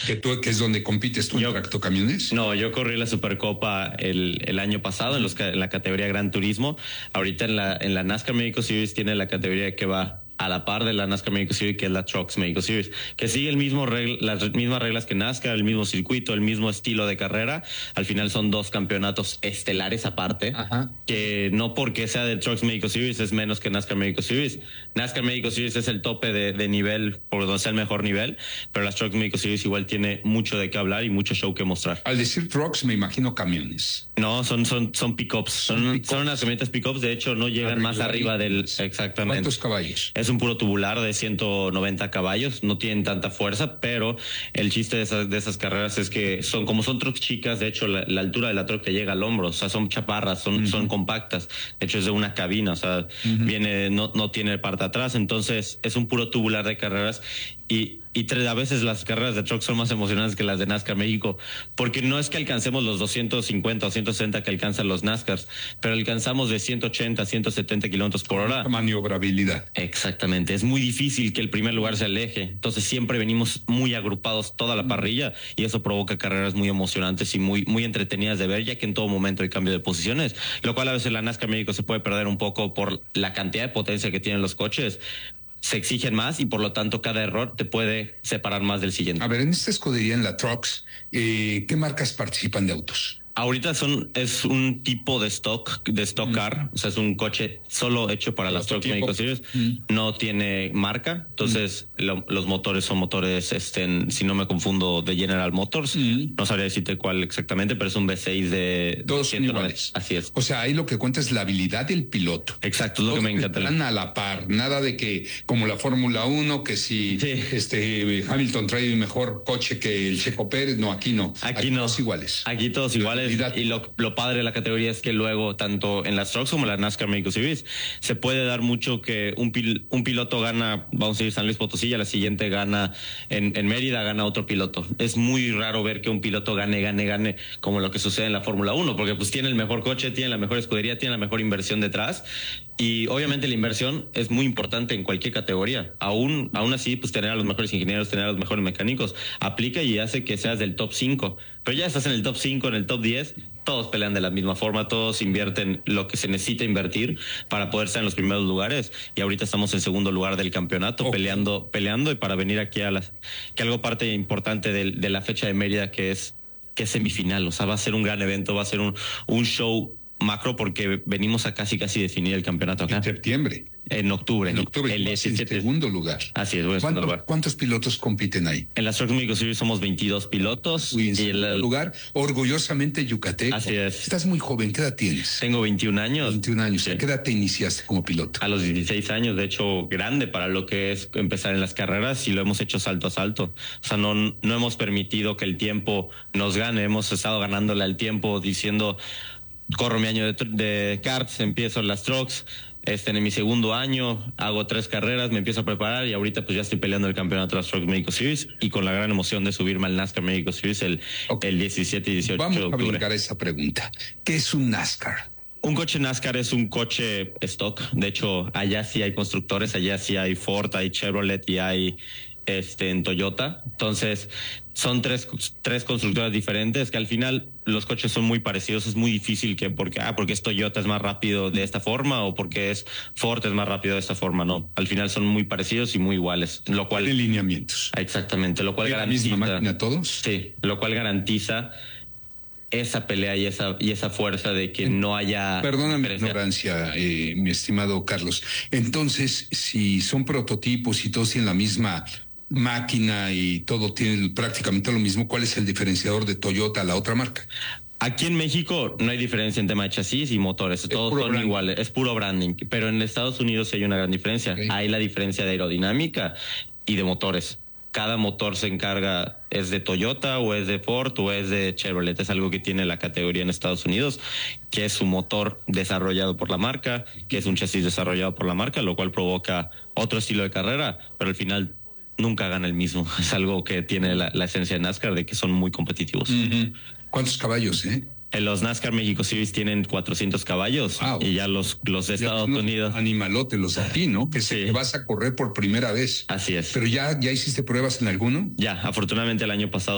Que es donde compites tú en tractocamiones. No, yo corrí la Supercopa el año pasado en la categoría Gran Turismo. Ahorita en la NASCAR México Series tiene la categoría que va a la par de la NASCAR México Series, que es la Trucks México Series, que sigue las mismas reglas que NASCAR, el mismo circuito, el mismo estilo de carrera. Al final son dos campeonatos estelares aparte, que no porque sea de Trucks México Series es menos que NASCAR México Series. NASCAR México Series es el tope de nivel, por donde sea el mejor nivel, pero las Trucks México Series igual tiene mucho de qué hablar y mucho show que mostrar. Al decir trucks me imagino camiones. No, son pickups, son unas camionetas pickups, de hecho no llegan más arriba del... Exactamente. ¿Cuántos caballos? Es un puro tubular de 190 caballos, no tienen tanta fuerza, pero el chiste de esas carreras es que son trucks chicas, de hecho la altura de la truck te llega al hombro, o sea, son chaparras, son compactas, de hecho es de una cabina, o sea, no tiene parte atrás, entonces es un puro tubular de carreras y a veces las carreras de truck son más emocionantes que las de NASCAR México, porque no es que alcancemos los 250 o 160 que alcanzan los NASCARs, pero alcanzamos de 180 170 kilómetros por hora. Maniobrabilidad. Exactamente, es muy difícil que el primer lugar se aleje, entonces siempre venimos muy agrupados toda la parrilla y eso provoca carreras muy emocionantes y muy entretenidas de ver, ya que en todo momento hay cambio de posiciones, lo cual a veces la NASCAR México se puede perder un poco por la cantidad de potencia que tienen los coches. Se exigen más y por lo tanto cada error te puede separar más del siguiente. A ver, en esta escudería, en la Trucks, ¿qué marcas participan de autos? Ahorita es un tipo de stock car, o sea, es un coche solo hecho para las Trucks México Series, no tiene marca, entonces los motores son motores, si no me confundo, de General Motors, no sabría decirte cuál exactamente, pero es un V6 de... Todos son iguales. Así es. O sea, ahí lo que cuenta es la habilidad del piloto. Exacto, es lo que me encanta. Están a la par, nada de que, como la Fórmula 1, que si Hamilton trae mejor coche que el Checo Pérez, no, aquí no. Aquí no. Todos iguales. Aquí todos iguales. Y lo padre de la categoría es que luego, tanto en las Trucks como en la NASCAR México Series, se puede dar mucho que un piloto gana, vamos a decir, San Luis Potosí, y a la siguiente gana en Mérida, gana otro piloto. Es muy raro ver que un piloto gane, como lo que sucede en la Fórmula 1, porque pues tiene el mejor coche, tiene la mejor escudería, tiene la mejor inversión detrás. Y obviamente la inversión es muy importante en cualquier categoría. Aún así, pues tener a los mejores ingenieros, tener a los mejores mecánicos, aplica y hace que seas del top 5. Pero ya estás en el top 5, en el top 10, todos pelean de la misma forma, todos invierten lo que se necesita invertir para poder estar en los primeros lugares. Y ahorita estamos en segundo lugar del campeonato, peleando y para venir aquí que algo parte importante de la fecha de Mérida, que es semifinal. O sea, va a ser un gran evento, va a ser un show macro, porque venimos a casi definir el campeonato acá. En septiembre. En octubre. En octubre. El 17. En segundo lugar. Así es, segundo lugar. ¿Cuántos pilotos compiten ahí? En las Trucks México Series somos 22 pilotos. En segundo lugar, orgullosamente yucateco. Así es. Estás muy joven, ¿qué edad tienes? Tengo 21 años. 21 años. Sí. ¿A qué edad te iniciaste como piloto? A los 16 años, de hecho, grande para lo que es empezar en las carreras, y lo hemos hecho salto a salto. O sea, no hemos permitido que el tiempo nos gane, hemos estado ganándole al tiempo, diciendo... Corro mi año de karts, empiezo las trucks, en mi segundo año hago 3 carreras, me empiezo a preparar y ahorita pues ya estoy peleando el campeonato de las Trucks México Series y con la gran emoción de subirme al NASCAR México Series el 17 y 18 Vamos de octubre. Vamos a brincar esa pregunta. ¿Qué es un NASCAR? Un coche NASCAR es un coche stock. De hecho, allá sí hay constructores, allá sí hay Ford, hay Chevrolet y hay en Toyota. Entonces, son tres constructoras diferentes que al final los coches son muy parecidos. Es muy difícil que porque es Toyota es más rápido de esta forma o porque es Ford es más rápido de esta forma. No, al final son muy parecidos y muy iguales, lo cual... En lineamientos. Exactamente, lo cual garantiza... ¿La misma máquina todos? Sí, lo cual garantiza esa pelea y esa fuerza de que no haya... Perdóname mi ignorancia, mi estimado Carlos. Entonces, si son prototipos y todos tienen la misma máquina y todo tiene prácticamente lo mismo, ¿cuál es el diferenciador de Toyota a la otra marca? Aquí en México no hay diferencia en tema de chasis y motores, todos son branding. Iguales, es puro branding, pero en Estados Unidos hay una gran diferencia. Okay. Hay la diferencia de aerodinámica y de motores. Cada motor se encarga, es de Toyota o es de Ford o es de Chevrolet. Es algo que tiene la categoría en Estados Unidos, que es un motor desarrollado por la marca, que es un chasis desarrollado por la marca, lo cual provoca otro estilo de carrera, pero al final nunca gana el mismo. Es algo que tiene la esencia de NASCAR, de que son muy competitivos. ¿Cuántos caballos, En los NASCAR México Series tienen 400 caballos. Wow. Y ya los de Estados Unidos. Animalotes, los de aquí, ¿no? Que sí. Vas a correr por primera vez. Así es. Pero ya hiciste pruebas en alguno. Ya, afortunadamente el año pasado